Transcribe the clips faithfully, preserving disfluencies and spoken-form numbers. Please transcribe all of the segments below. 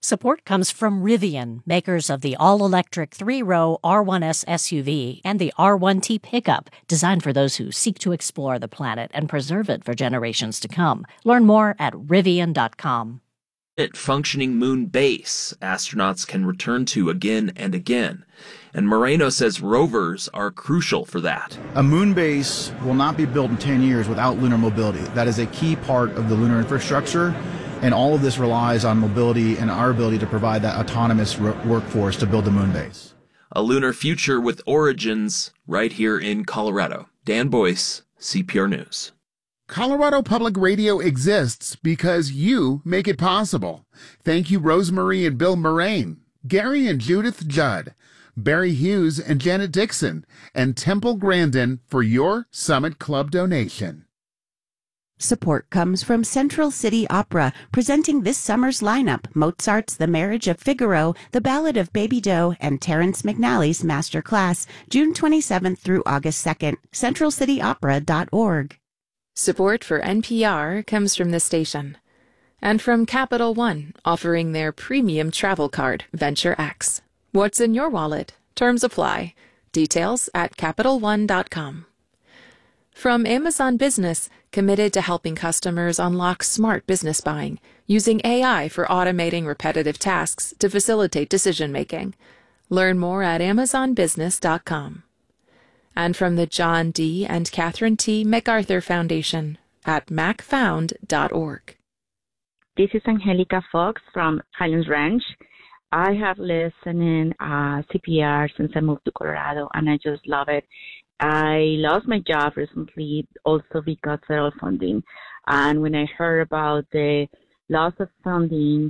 Support comes from Rivian, makers of the all-electric three-row R one S S U V and the R one T pickup, designed for those who seek to explore the planet and preserve it for generations to come. Learn more at rivian dot com. Functioning moon base astronauts can return to again and again. And Moreno says rovers are crucial for that. A moon base will not be built in ten years without lunar mobility. That is a key part of the lunar infrastructure. And all of this relies on mobility and our ability to provide that autonomous ro- workforce to build the moon base. A lunar future with origins right here in Colorado. Dan Boyce, C P R News. Colorado Public Radio exists because you make it possible. Thank you, Rosemarie and Bill Moraine, Gary and Judith Judd, Barry Hughes and Janet Dixon, and Temple Grandin for your Summit Club donation. Support comes from Central City Opera, presenting this summer's lineup: Mozart's The Marriage of Figaro, The Ballad of Baby Doe, and Terrence McNally's Master Class, June twenty-seventh through August second. central city opera dot org. Support for N P R comes from the station. And from Capital One, offering their premium travel card, Venture X. What's in your wallet? Terms apply. Details at capital one dot com. From Amazon Business, committed to helping customers unlock smart business buying, using A I for automating repetitive tasks to facilitate decision-making. Learn more at amazon business dot com. And from the John D. and Catherine T. MacArthur Foundation at mac found dot org. This is Angelica Fox from Highlands Ranch. I have listened in uh, C P R since I moved to Colorado, and I just love it. I lost my job recently also because of federal funding. And when I heard about the loss of funding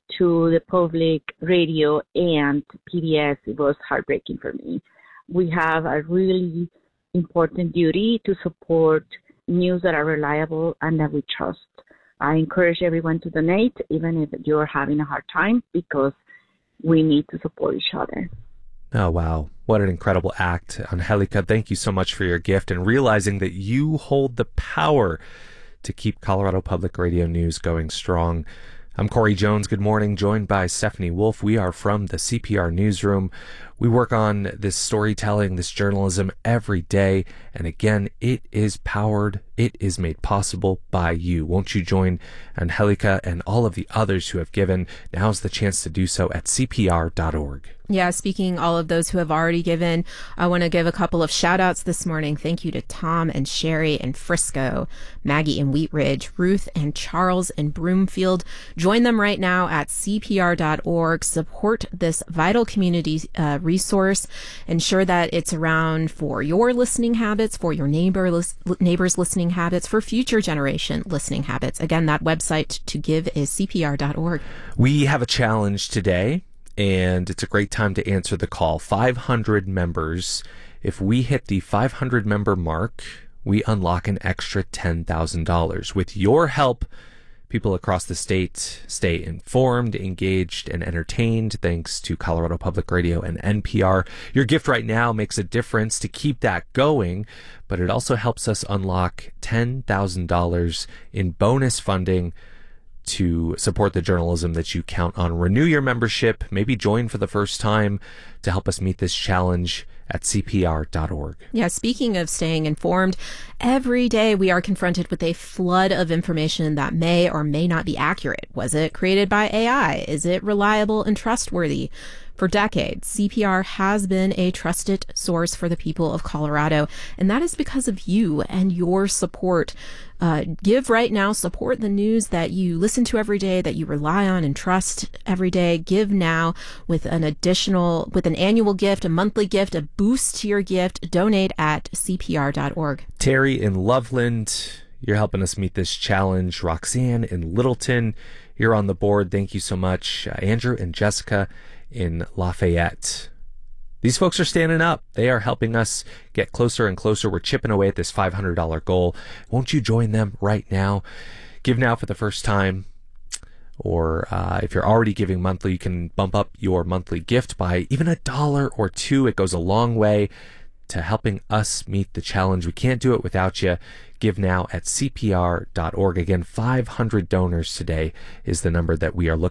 to the public radio and P B S, it was heartbreaking for me. We have a really important duty to support news that are reliable and that we trust. I encourage everyone to donate, even if you're having a hard time, because we need to support each other. Oh, wow. What an incredible act. Angelica, thank you so much for your gift and realizing that you hold the power to keep Colorado Public Radio News going strong. I'm Corey Jones. Good morning. Joined by Stephanie Wolf. We are from the C P R Newsroom. We work on this storytelling, this journalism every day. And again, it is powered, it is made possible by you. Won't you join Angelica and all of the others who have given? Now's the chance to do so at C P R dot org. Yeah, speaking all of those who have already given, I want to give a couple of shout outs this morning. Thank you to Tom and Sherry in Frisco, Maggie in Wheat Ridge, Ruth and Charles in Broomfield. Join them right now at C P R dot org. Support this vital community uh, resource. Ensure that it's around for your listening habits, for your neighbor lis- neighbors' listening habits, for future generation listening habits. Again, that website to give is C P R dot org. We have a challenge today, and it's a great time to answer the call. five hundred members. If we hit the five hundred member mark, we unlock an extra ten thousand dollars. With your help, people across the state stay informed, engaged, and entertained thanks to Colorado Public Radio and N P R. Your gift right now makes a difference to keep that going, but it also helps us unlock ten thousand dollars in bonus funding to support the journalism that you count on. Renew your membership, maybe join for the first time to help us meet this challenge at C P R dot org. Yeah, speaking of staying informed, every day we are confronted with a flood of information that may or may not be accurate. Was it created by A I? Is it reliable and trustworthy? For decades, C P R has been a trusted source for the people of Colorado, and that is because of you and your support. Uh, give right now, support the news that you listen to every day, that you rely on and trust every day. Give now with an additional, with an annual gift, a monthly gift, a boost to your gift. Donate at C P R dot org. Terry in Loveland, you're helping us meet this challenge. Roxanne in Littleton, you're on the board. Thank you so much. Uh, Andrew and Jessica in Lafayette. These folks are standing up. They are helping us get closer and closer. We're chipping away at this five hundred dollars goal. Won't you join them right now? Give now for the first time. Or uh, if you're already giving monthly, you can bump up your monthly gift by even a dollar or two. It goes a long way to helping us meet the challenge. We can't do it without you. Give now at C P R dot org. Again, five hundred donors today is the number that we are looking